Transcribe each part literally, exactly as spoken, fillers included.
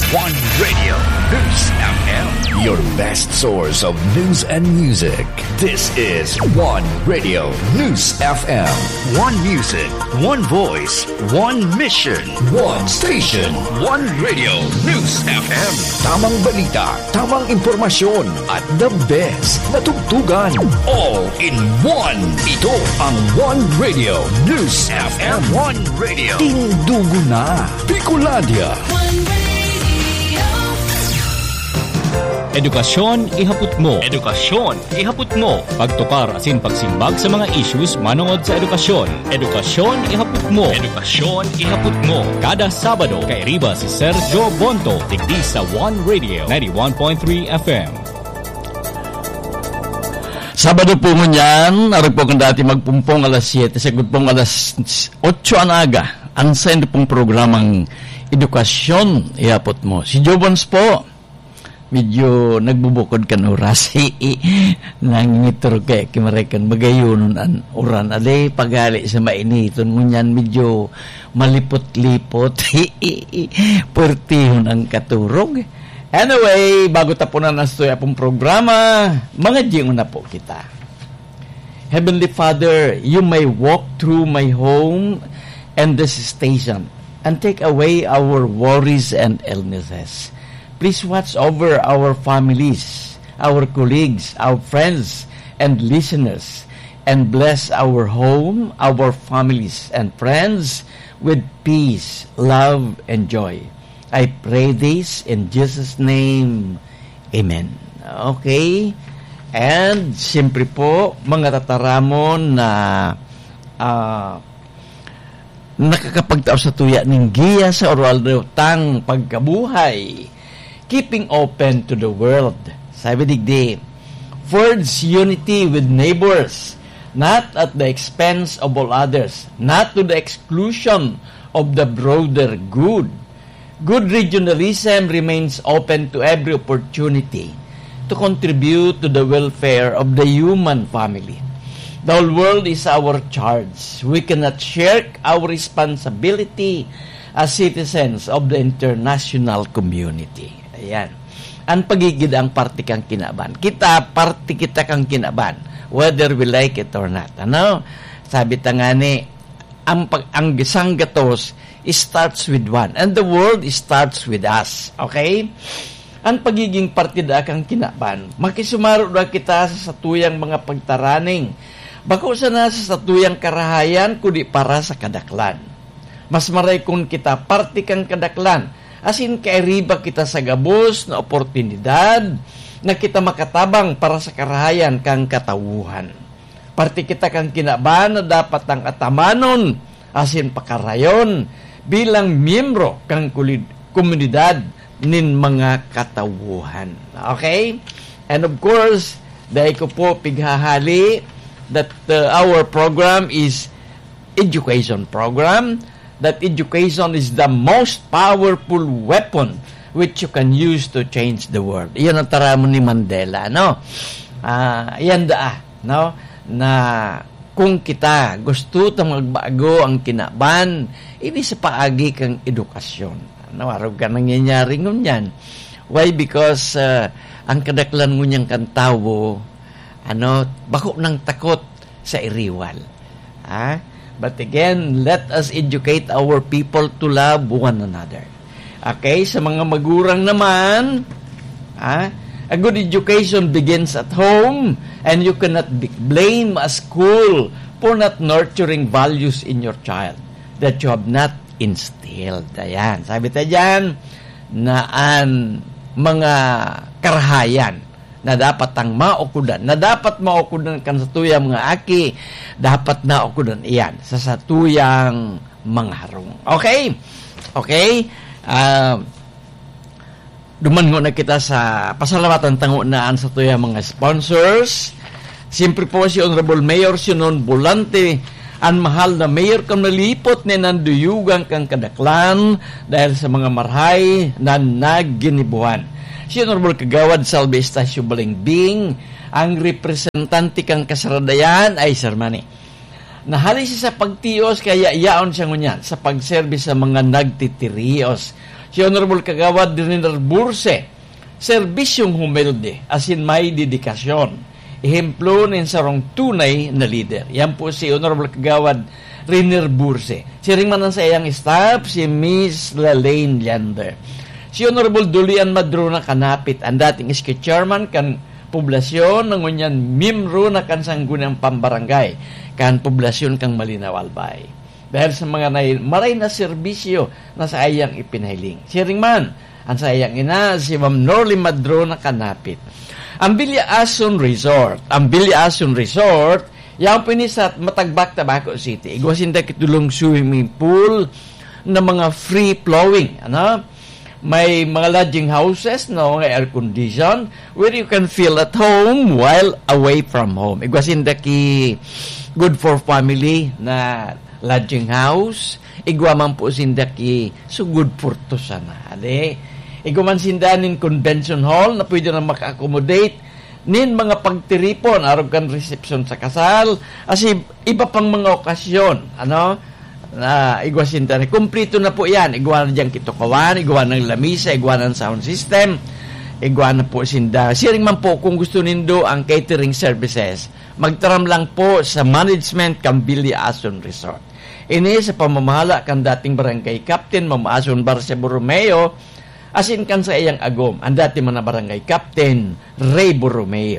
One Radio News F M, your best source of news and music. This is One Radio News F M. One music, one voice, one mission, one station, one Radio News F M. Tamang balita, tamang impormasyon, at the best na tugtugan. All in one. Ito ang One Radio News F M. One Radio. Tindugo na. Bicolania. Edukasyon ihapot mo. Edukasyon ihapot mo. Pagtukar asin pagsimbag sa mga issues manungod sa edukasyon. Edukasyon ihapot mo. Edukasyon ihapot mo. Kada Sabado kay riba si Sergio Bonto digdi sa One Radio ninety-one point three F M. Sabado po mo niyan, ari po kung dati magpumpong alas siyete, sagod pong alas otso anaga. Ang send pong programang Edukasyon ihapot mo. Si Jobons po, medyo nagbubukod kan oras. Nangingitor kay kimarekan magayonon an oran. Aday pagali sa mainiton ngunyan medyo malipot-lipot. Pertihon ang katurog. Anyway, bago tapunan ang stoya pong programa, mga jing na po kita. Heavenly Father, you may walk through my home and this station and take away our worries and illnesses. Please watch over our families, our colleagues, our friends, and listeners, and bless our home, our families, and friends with peace, love, and joy. I pray this in Jesus' name. Amen. Okay? And, siyempre po, mga tataramon na uh, nakakapagtao sa tuya ng giya sa oral tang pagkabuhay. Keeping open to the world. Sabi digdi, forge unity with neighbors, not at the expense of all others, not to the exclusion of the broader good. Good regionalism remains open to every opportunity to contribute to the welfare of the human family. The whole world is our charge. We cannot shirk our responsibility as citizens of the international community. Ayan. Ang pagigid ang party kang kinaban. Kita, party kita kang kinaban. Whether we like it or not. Ano? Sabi tangani, ang, pag, ang gisang gatos starts with one. And the world starts with us. Okay? Ang pagiging partida kang kinaban, makisumaro na kita sa satuyang mga pagtaraning. Bako sa nasa satuyang karahayan, kundi para sa kadaklan. Mas maray kung kita party kang kadaklan, asin kairiba kita sa gabos na oportunidad na kita makatabang para sa karahayan kang katawuhan. Parti kita kang kinaban na dapat ang atamanon asin pakarayon bilang miyembro kang komunidad nin mga katawuhan. Okay? And of course, dahil ko po pighahali that uh, our program is education program. That education is the most powerful weapon which you can use to change the world. Iyan ang taramo ni Mandela, no? Ah, uh, iyan da, no? Na kung kita gusto tang magbago ang kinaban, ini sa paagi kang edukasyon. Ano, araw ka nangyayari ngunyan. Why? Because uh, ang kadaklan ngunyang kantawo, ano, bako nang takot sa iriwal. Ah? But again, let us educate our people to love one another. Okay? Sa mga magurang naman, ah, a good education begins at home, and you cannot be blame a school for not nurturing values in your child that you have not instilled. Ayan. Sabi tayo dyan, na ang mga karahayan na dapat ang maukudan, na dapat maukudan kan sa tuyang mga aki, dapat na ukudan iyan sa satuyang mga harong. Okay? Okay? Uh, dumango na kita sa pasalamatan tangunaan sa tuyang mga sponsors. Siyempre po si Honorable Mayor Sinon Bolante, ang mahal na mayor kang nalipot ni nanduyugang kang kadaklan dahil sa mga marhay na naginibuhan. Si Honorable Kagawad Salve Estacio Balingbing, ang representante kang kasaradayan ay Sir Manny. Nahali siya sa pagtiyos kaya yaon siya ngunyan sa pagservice sa mga nagtitirios. Si Honorable Kagawad Riner Burse, serbisyong humilde, as in may dedikasyon. Ehemplo ng sarong tunay na leader. Yan po si Honorable Kagawad Riner Burse. Si ring man sa iyang staff, si Miss Lalaine Leander. Si Honorable Dulian Madrona Kanapit, ang dating iski chairman kan poblasyon ng unyan mimro na kan sanggunang pambarangay kan poblasyon kang Malinaw Albay. Dahil sa mga na, maray na serbisyo na sa ayang ipinahiling. Si ring man, ang sayang ina, si Ma'am Norly Madrona Kanapit. Ang Bilya Asun Resort. Ang Bilya Asun Resort, yung pinisat Matagbak, Tabaco City. Igwasin da kitulong swimming pool na mga free-flowing. Ano? May mga lodging houses, no? Mga air condition, where you can feel at home while away from home. Igwasin da ki good for family na lodging house. Igwa man po sindaki so good for to sana. Ade, igwa man sindanin convention hall na pwede na maka-accommodate nin mga pagtiripon arog kan reception sa kasal as iba pang mga okasyon, ano? Na igwa sindanin. Kumplito na po yan. Igwa na diyang kitukawan, igwa ng lamisa, igwa ng sound system, igwa na po sinda. Siring man po kung gusto nindo ang catering services, magtaram lang po sa management kang Bilya Asun Resort. Ini sa pamamahala kan dating barangay captain Ma'am Asun Barce Borromeo, asin kan sa iyang agom ang dating mga barangay captain Ray Borromeo.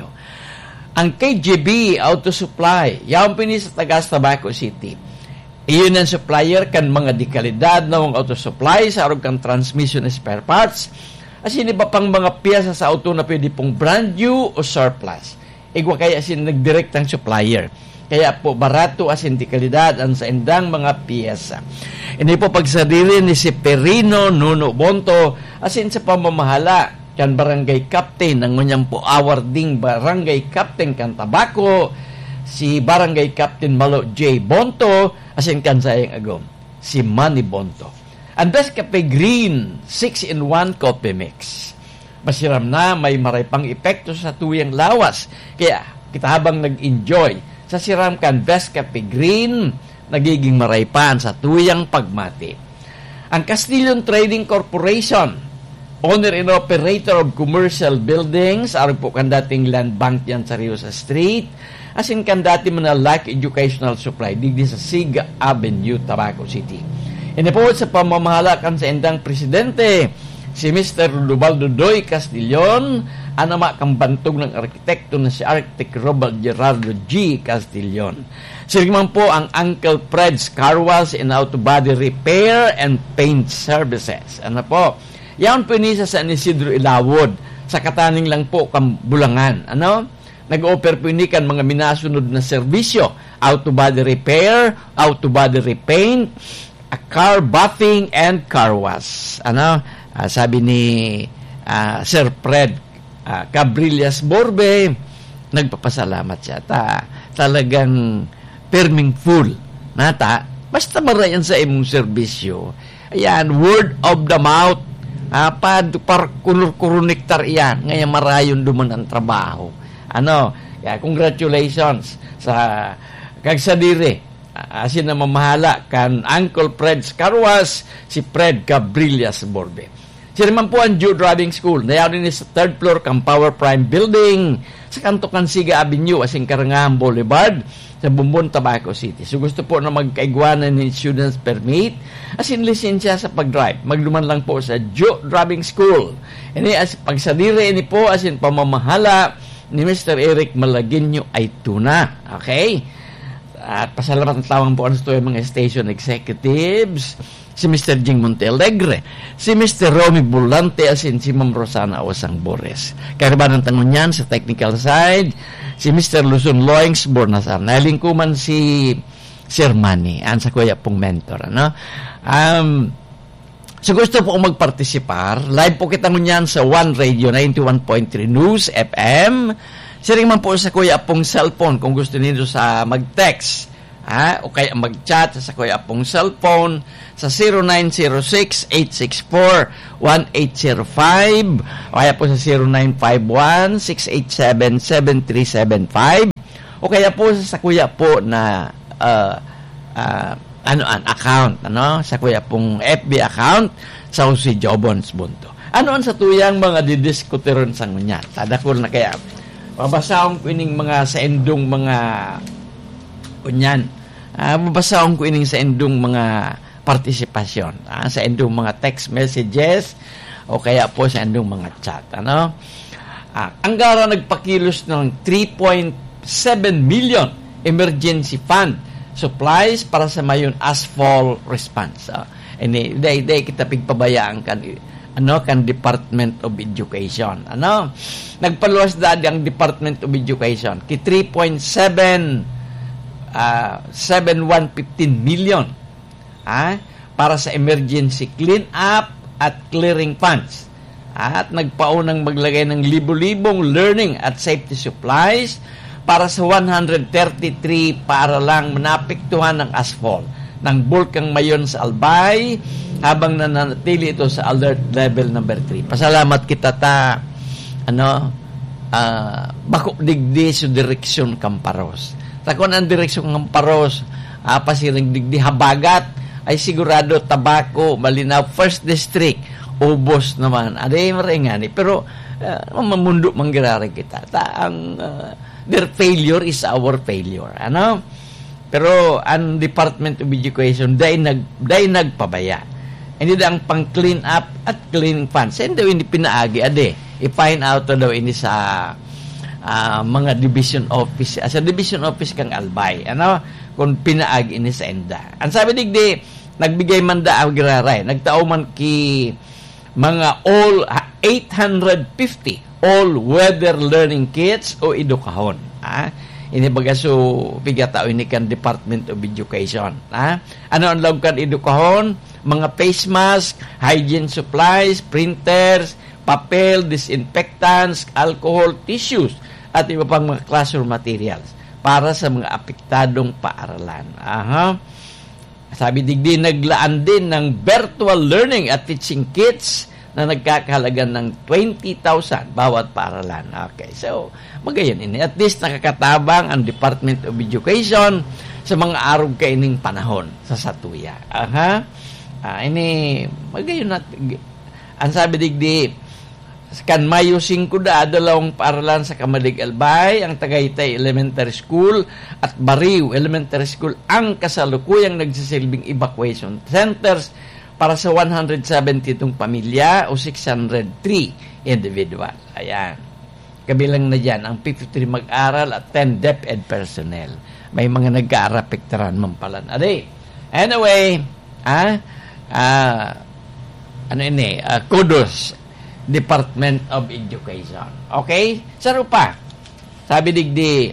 Ang K G B Auto Supply, yaong pinis sa Tagas Tabaco City. Iyon ang supplier kan mga dekalidad na mga auto supply sa arog kang transmission spare parts. Asin iba pang mga piyesa sa auto na pwede pong brand new o surplus. Igwa kaya asin nagdirect ang supplier. Kaya po barato asin dekalidad ang sa indang mga piyesa. Ini po pagsadili ni si Perino Nuno Bonto asin sa pamamahala kan barangay captain ng ngunyang po awarding barangay captain kan Tabaco, si barangay captain Malo J. Bonto, asin kan sa iyang agom, si Manny Bonto. Ang Best Cafe Green six in one coffee mix. Masiram na, may maray pang epekto sa tuyang lawas. Kaya, kita habang nag-enjoy sa siram kan Best Cafe Green, nagiging maraypan sa tuyang pagmati. Ang Castillon Trading Corporation, owner and operator of commercial buildings, araw po kan dating land bank yan sa Riosa Street, asin kan dati mga Lac Educational Supply digdi sa Siga Avenue, Tabaco City. Inipod sa pamamahala kan sa endang presidente, si Mister Lubaldo Doy Castillon, anama kang bantog ng arkitekto na si Architect Robert Gerardo G. Castillon. Siligman po ang Uncle Fred's Car Wash and Auto Body Repair and Paint Services. Ano po? Yan po ni sa San Isidro Ilawod, sa kataning lang po kang Bulangan. Ano? Nag-offer po ini kan mga minasunod na serbisyo, auto body repair, auto body repaint, a car buffing, and car wash. Ano? Uh, sabi ni uh, Sir Fred uh, Cabrillas Borbe, nagpapasalamat siya. Ta, talagang perming full. Nata, basta marayan sa imong serbisyo. Ayan, word of the mouth. Uh, pad, par kulur-kurunektar iyan. Ngayon marayon duman ang trabaho. Ano, yeah, congratulations sa kagsadire uh, asin na mamahala kan Uncle Fred's Car Wash, si Fred Cabrillas Borbe. Siya naman po ang Joe Driving School na yarin sa third floor kang Power Prime Building sa kanto kan Siga Avenue asing Karangahan Boulevard sa Bumbon, Tabaco City. So gusto po na magkaigwanan ng student's permit asin lisensya sa pag-drive, magluman lang po sa Joe Driving School. Ini as pagsadire ini po asin pamamahala ni Mister Eric Malagueño ay tuna. Okay? At pasalamat ng tawang po ano ito yung mga station executives, si Mister Jing Montealegre, si Mister Romy Bulante, asin si Ma'am Rosana Osang Bores. Karaban ng tangon niyan sa technical side, si Mister Luzon Loings Bornasar. Nalingkuman si Sir Manny, an sa kuya pong mentor. Ano? Um, So gusto po magpartisipar, live po kita ngunyan sa One Radio ninety-one point three News F M. Siring man po sa kuya pong cellphone kung gusto niyo sa mag-text, ha? O kaya mag-chat sa kuya pong cellphone sa zero nine zero six eight six four one eight zero five o kaya po sa zero nine five one six eight seven seven three seven five o kaya po sa kuya po na uh, uh, ano an account, ano, sa kuya pong F B account sa si Jobons bunto. Ano ang sa tuyang mga didiskuteron sa ngunya? Tadakol na kaya. Mabasahon ko ining mga sa endong mga kunyan. Uh, mabasahon ko ining sa endong mga partisipasyon. Uh, sa endong mga text messages o kaya po sa endong mga chat. Ano? Uh, ang gara nagpakilos ng three point seven million emergency fund supplies para sa mayon asphalt response. Uh, ini day day kita pigpabayaan kan ano kan Department of Education. Ano? Nagpaluwas dad ang Department of Education ki three point seven uh, seven one one five million ah, para sa emergency clean up at clearing funds. At nagpaunang maglagay ng libo-libong learning at safety supplies para sa one hundred thirty-three para lang manapektuhan ng asphalt ng bulkang mayon sa Albay habang nananatili ito sa alert level number three. Pasalamat kita ta ano uh, bako digdi sa direksyon Camparos. Takon ang direksyon Camparos uh, pasiring digdi habagat ay sigurado tabako malinaw first district ubos naman. Aday maringani pero uh, mamundo manggirari kita. Ta ang uh, their failure is our failure. Ano? Pero ang Department of Education day nag day nagpabaya. Hindi ang pang clean up at cleaning funds. Hindi daw hindi pinaagi ade. I-find out daw ini sa uh, mga division office. Sa division office kang Albay. Ano? Kung pinaagi ini sa enda. Ang sabi digdi, nagbigay man da ang giraray. Nagtao man ki mga all eight hundred fifty all-weather learning kits o edukahon. Ah? Ini bagaso pigatao ini kan Department of Education. Ah? Ano ang log kan edukahon? Mga face mask, hygiene supplies, printers, papel, disinfectants, alcohol, tissues, at iba pang mga classroom materials para sa mga apektadong paaralan. Aha. Sabi digdi, naglaan din ng virtual learning at teaching kits na nagkakahalaga ng twenty thousand bawat paaralan. Okay, so magayon ini. At least nakakatabang ang Department of Education sa mga araw kaining panahon sa satuya. Aha. Ah, ini magayon nat ang sabi digdi kan Mayo five da dalawang paaralan sa Kamalig Albay, ang Tagaytay Elementary School at Bariw Elementary School ang kasalukuyang nagsisilbing evacuation centers para sa one hundred seventy itong pamilya o six hundred three individual. Ayan. Kabilang na dyan ang fifty-three mag-aral at ten DepEd personnel. May mga nag-aarapektaran man pala. Ade. Anyway, ah, ah, ano ini, uh, kudos Department of Education. Okay? Saro pa. Sabi digdi,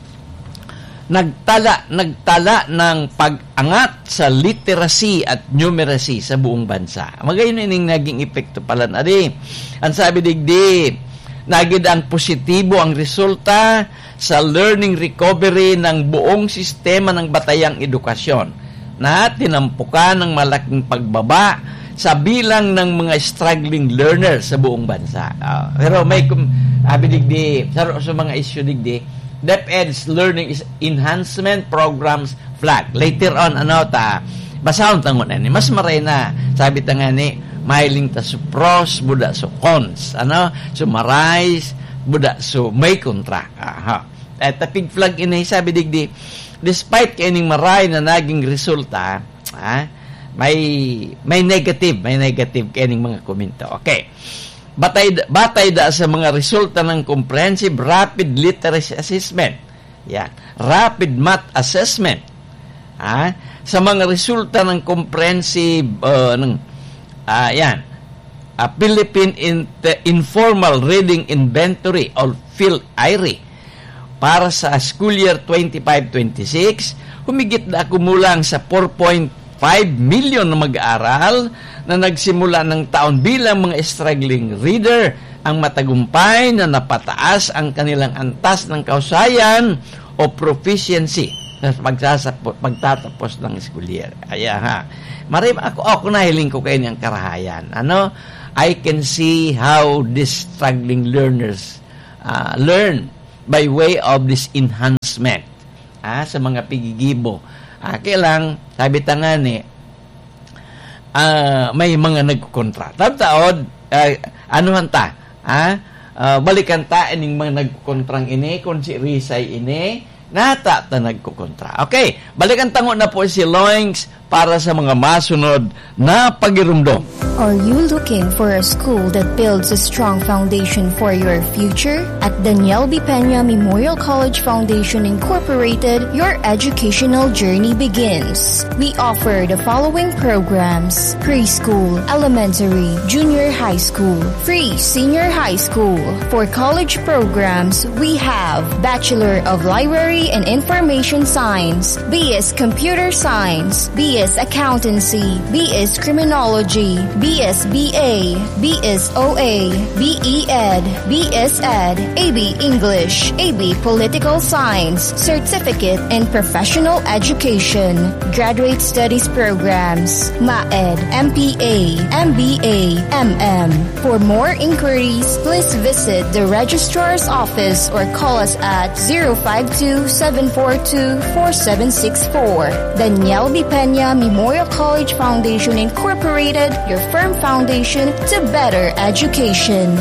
nagtala, nagtala ng pag-angat sa literacy at numeracy sa buong bansa. Magayon ining naging epekto pala na di. Ang sabi digdi, nagid ang positibo ang resulta sa learning recovery ng buong sistema ng batayang edukasyon na tinampukan ng malaking pagbaba sa bilang ng mga struggling learners sa buong bansa. Uh, pero may abi digdi sa, sa mga issue digdi, DepEd's Learning is Enhancement Programs flag. Later on ano ta basahon tangon ani mas maray na sabi ta nga ni mailing ta su pros buda su cons ano summarize buda su may kontra. Aha. At tapig flag ini sabi digdi despite kining maray na naging resulta ha may may negative, may negative kining mga komento. Okay. Batay batay da sa mga resulta ng comprehensive rapid literacy assessment. Yan. Rapid math assessment. Ha? Sa mga resulta ng comprehensive uh, ng uh, yan. Uh, Philippine In- Informal Reading Inventory or PhilIRI I R I para sa school year twenty-five twenty-six, humigit na kumulang sa four point five million na mag-aaral na nagsimula ng taon bilang mga struggling reader ang matagumpay na napataas ang kanilang antas ng kausayan o proficiency sa pagsasapot, pagtatapos ng school year. Kaya ha, marim ako, ako nahiling ko kayo niyang karahayan. Ano? I can see how these struggling learners uh, learn by way of this enhancement ah, sa mga pigigibo. Ah, kailang, sabi tangan eh, uh, may mga nagkontrata. Taod, uh, ano man ta? Ha? Uh, balikan ta ining mga nagkontrang ini, kung si Risay ini, nata ta nagkukontra. Okay, balikan tango na po si Loings para sa mga masunod na pagirumdom. Are you looking for a school that builds a strong foundation for your future? At Daniel B. Peña Memorial College Foundation Incorporated, your educational journey begins. We offer the following programs: preschool, elementary, junior high school, free senior high school. For college programs, we have Bachelor of Library and Information Science, B S Computer Science, B S Accountancy, B S Criminology, B S B A, B S O A, B E Ed, B S Ed, A B English, A B Political Science, Certificate in Professional Education, Graduate Studies Programs, MAED, M P A, M B A, M M. For more inquiries, please visit the Registrar's Office or call us at zero five two, seven four two, four seven six four. Daniel B. Peña Memorial College Foundation Incorporated, your firm foundation to better education.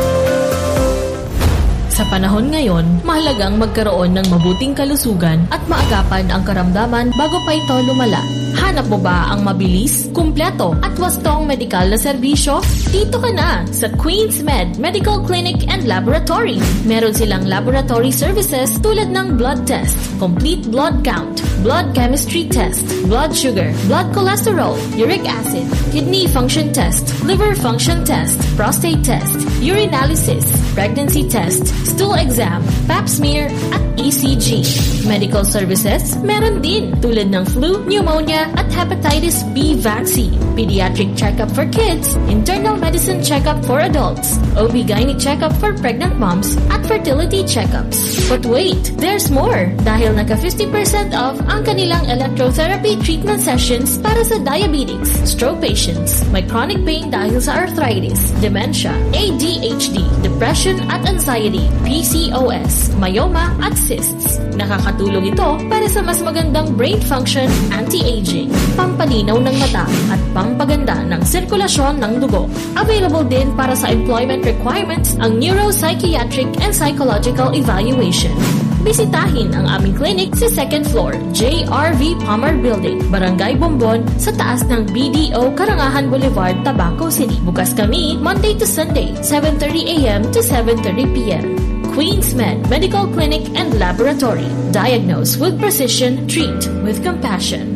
Sa panahon ngayon, mahalagang magkaroon ng mabuting kalusugan at maagapan ang karamdaman bago pa ito lumala. Hanap mo ba ang mabilis, kumpleto at wastong medikal na serbisyo? Dito ka na sa Queen's Med Medical Clinic and Laboratory. Meron silang laboratory services tulad ng blood test, complete blood count, blood chemistry test, blood sugar, blood cholesterol, uric acid, kidney function test, liver function test, prostate test, urinalysis, pregnancy test, stool exam, pap smear, at E C G. Medical services, meron din tulad ng flu, pneumonia, at hepatitis B vaccine, pediatric checkup for kids, internal medicine checkup for adults, O B-Gynae checkup for pregnant moms, at fertility checkups. But wait, there's more! Dahil naka fifty percent off ang kanilang electrotherapy treatment sessions para sa diabetics, stroke patients, may chronic pain dahil sa arthritis, dementia, A D H D, depression at anxiety, P C O S, myoma at cysts. Nakakatulong ito para sa mas magandang brain function, anti-aging, pampalinaw ng mata at pampaganda ng sirkulasyon ng dugo. Available din para sa employment requirements ang neuropsychiatric and psychological evaluation. Bisitahin ang aming clinic sa second floor, J R V Palmer Building, Barangay Bombon, sa taas ng B D O Karangahan Boulevard, Tabaco City. Bukas kami Monday to Sunday, seven thirty a.m. to seven thirty p.m. Queen's Med Medical Clinic and Laboratory. Diagnose with precision, treat with compassion.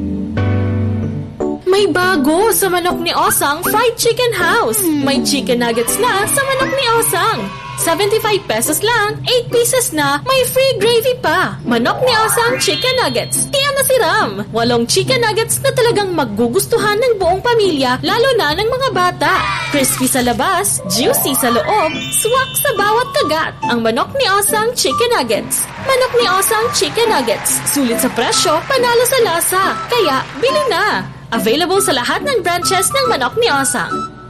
May bago sa Manok ni Osang Fried Chicken House. May chicken nuggets na sa Manok ni Osang. seventy-five pesos lang, eight pieces na, may free gravy pa. Manok ni Osang Chicken Nuggets. Tiyan na si Ram. Walong chicken nuggets na talagang magugustuhan ng buong pamilya, lalo na ng mga bata. Crispy sa labas, juicy sa loob, swak sa bawat kagat. Ang Manok ni Osang Chicken Nuggets. Manok ni Osang Chicken Nuggets. Sulit sa presyo, panalo sa lasa. Kaya, bili na. Available sa lahat ng branches ng Manok ni Osang.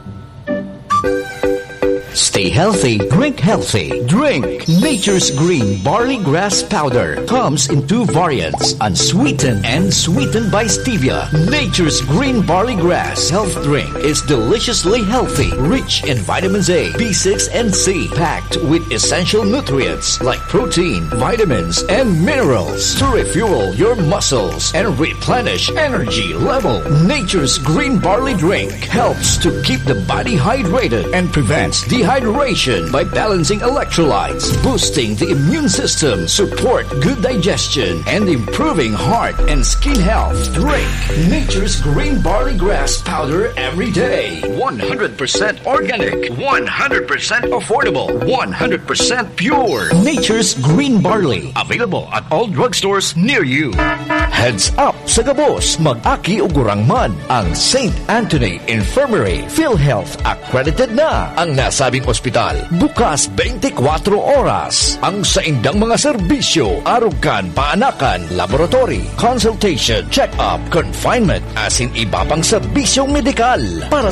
Stay healthy, drink healthy. Drink Nature's Green Barley Grass Powder. Comes in two variants, unsweetened and sweetened by stevia. Nature's Green Barley Grass Health Drink is deliciously healthy, rich in vitamins A, B six, and C, packed with essential nutrients like protein, vitamins, and minerals to refuel your muscles and replenish energy level. Nature's Green Barley Drink helps to keep the body hydrated and prevents dehydration by balancing electrolytes, boosting the immune system, support good digestion, and improving heart and skin health. Drink Nature's Green Barley Grass Powder every day. one hundred percent organic, one hundred percent affordable, one hundred percent pure. Nature's Green Barley. Available at all drugstores near you. Heads up sa gabos, mag-aki o gurangman ang Saint Anthony Infirmary PhilHealth accredited na ang nasabing ospital. Bukas twenty-four oras. Ang saindang mga serbisyo, arugan, paanakan, laboratory, consultation, check-up, confinement, asin iba pang serbisyong medikal para